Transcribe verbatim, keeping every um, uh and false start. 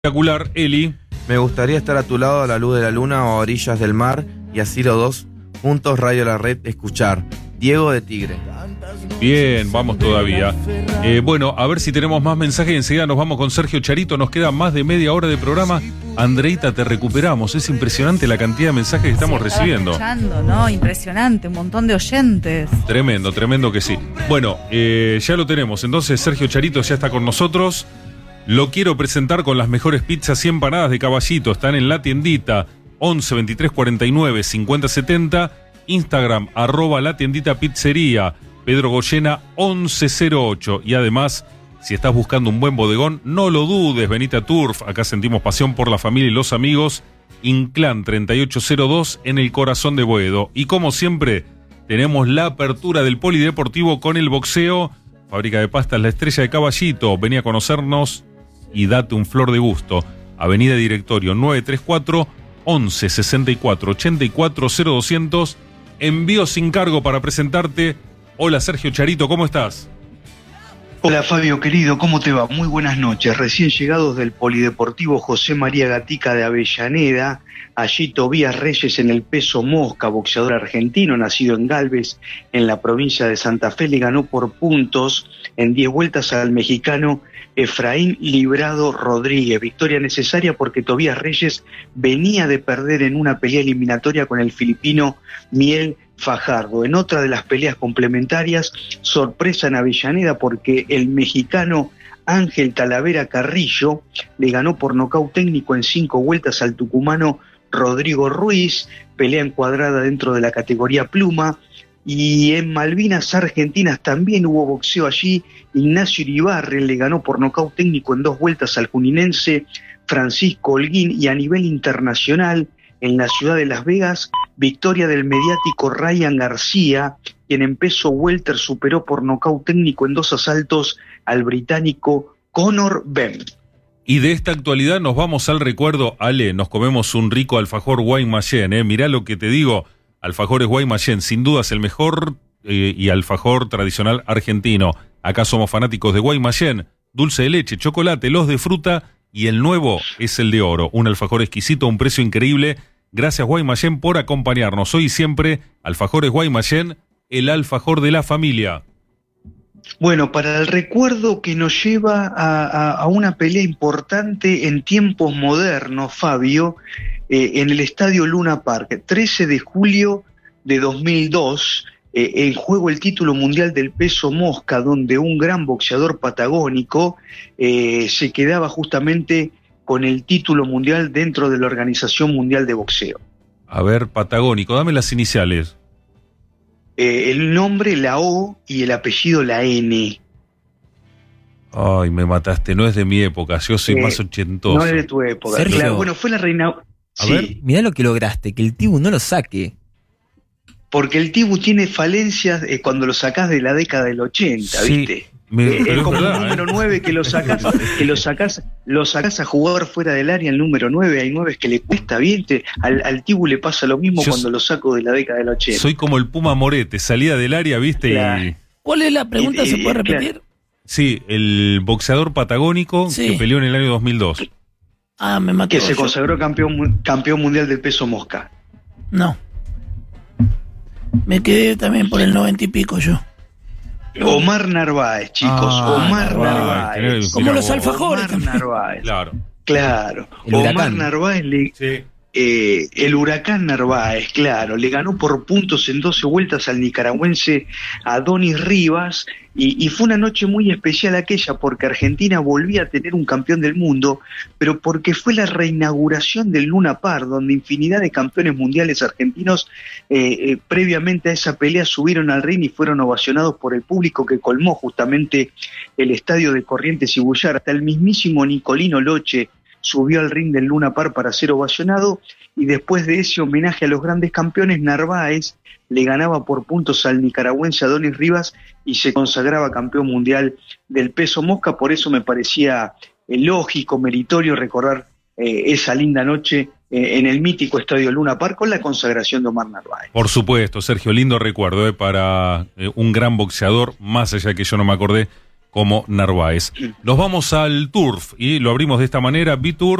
Espectacular, Eli. Me gustaría estar a tu lado a la luz de la luna o a orillas del mar y así los dos juntos Radio La Red escuchar. Diego de Tigre. Bien, vamos todavía. Eh, bueno, a ver si tenemos más mensajes y enseguida nos vamos con Sergio Charito. Nos queda más de media hora de programa. Andreita, te recuperamos. Es impresionante la cantidad de mensajes que estamos recibiendo. Escuchando, ¿no? Impresionante, un montón de oyentes. Tremendo, tremendo que sí. Bueno, eh, ya lo tenemos. Entonces Sergio Charito ya está con nosotros. Lo quiero presentar con las mejores pizzas y empanadas de Caballito. Están en la tiendita once veintitrés cuarenta y nueve cincuenta setenta. Instagram, arroba la tiendita pizzería. Pedro Goyena once cero ocho. Y además, si estás buscando un buen bodegón, no lo dudes, venite a Turf. Acá sentimos pasión por la familia y los amigos. Inclán treinta y ocho cero dos en el corazón de Boedo. Y como siempre, tenemos la apertura del polideportivo con el boxeo. Fábrica de pastas La Estrella de Caballito. Vení a conocernos y date un flor de gusto. Avenida Directorio nueve treinta y cuatro, once sesenta y cuatro, ochenta y cuatro cero doscientos. Envío sin cargo para presentarte. Hola Sergio Charito, ¿cómo estás? Hola Fabio querido, ¿cómo te va? Muy buenas noches. Recién llegados del Polideportivo José María Gatica de Avellaneda. Allí Tobías Reyes en el peso mosca, boxeador argentino, nacido en Galvez, en la provincia de Santa Fe, le ganó por puntos en diez vueltas al mexicano Efraín Librado Rodríguez. Victoria necesaria porque Tobías Reyes venía de perder en una pelea eliminatoria con el filipino Miel Fajardo. En otra de las peleas complementarias, sorpresa en Avellaneda porque el mexicano Ángel Talavera Carrillo le ganó por nocaut técnico en cinco vueltas al tucumano Rodrigo Ruiz, pelea encuadrada dentro de la categoría pluma. Y en Malvinas Argentinas también hubo boxeo allí. Ignacio Iribarren le ganó por nocaut técnico en dos vueltas al juninense Francisco Holguín. Y a nivel internacional, en la ciudad de Las Vegas, victoria del mediático Ryan García, quien en peso welter superó por nocaut técnico en dos asaltos al británico Conor Benn. Y de esta actualidad nos vamos al recuerdo. Ale, nos comemos un rico alfajor Guaymallén, ¿eh? Mirá lo que te digo. Alfajores Guaymallén, sin dudas el mejor eh, y alfajor tradicional argentino. Acá somos fanáticos de Guaymallén, dulce de leche, chocolate, los de fruta y el nuevo es el de oro. Un alfajor exquisito, un precio increíble. Gracias Guaymallén por acompañarnos. Hoy y siempre, alfajores Guaymallén, el alfajor de la familia. Bueno, para el recuerdo que nos lleva a, a, a una pelea importante en tiempos modernos, Fabio, eh, en el estadio Luna Park, trece de julio de dos mil dos, eh, en juego el título mundial del peso mosca, donde un gran boxeador patagónico eh, se quedaba justamente con el título mundial dentro de la Organización Mundial de Boxeo. A ver, patagónico, dame las iniciales. Eh, el nombre, la O, y el apellido, la N. Ay, me mataste, no es de mi época, yo soy eh, más ochentoso. No es de tu época. Sergio, claro, bueno, fue la reina... A sí. ver, mirá lo que lograste, que el Tibu no lo saque. Porque el Tibu tiene falencias eh, cuando lo sacás de la década del ochenta, sí, ¿viste? Me, eh, es como verdad, un número ¿eh? nueve que lo sacás, que lo sacás, lo sacás a jugar fuera del área, el número nueve, hay nueve que le cuesta bien, te, al, al Tibu le pasa lo mismo Yo cuando lo saco de la década del ochenta. Soy como el Puma Morete, salida del área, ¿viste? Claro. Y... ¿Cuál es la pregunta? Y- ¿Se y- puede claro. repetir? Sí, el boxeador patagónico Sí. que peleó en el año dos mil dos. Ah, me mató. Que se yo. consagró campeón, mu- campeón mundial del peso mosca. No. Me quedé también por el noventa y pico yo. Omar Narváez, chicos, Ah, Omar Narváez, Narváez. tenés- Como Mirá los vos. alfajores. Omar también. Narváez. Claro. Claro, El Omar Huracán. Narváez, le, Sí. eh, el Huracán Narváez, claro, le ganó por puntos en doce vueltas al nicaragüense Adonis Rivas, y, y fue una noche muy especial aquella porque Argentina volvía a tener un campeón del mundo, pero porque fue la reinauguración del Luna Park, donde infinidad de campeones mundiales argentinos eh, eh, previamente a esa pelea subieron al ring y fueron ovacionados por el público que colmó justamente el estadio de Corrientes y Bullar. Hasta el mismísimo Nicolino Loche subió al ring del Luna Park para ser ovacionado, y después de ese homenaje a los grandes campeones, Narváez le ganaba por puntos al nicaragüense Adonis Rivas y se consagraba campeón mundial del peso mosca. Por eso me parecía eh, lógico, meritorio recordar eh, esa linda noche eh, en el mítico estadio Luna Park con la consagración de Omar Narváez. Por supuesto, Sergio, lindo recuerdo eh, para eh, un gran boxeador, más allá que yo no me acordé como Narváez. Nos vamos al Turf y lo abrimos de esta manera. B-Turf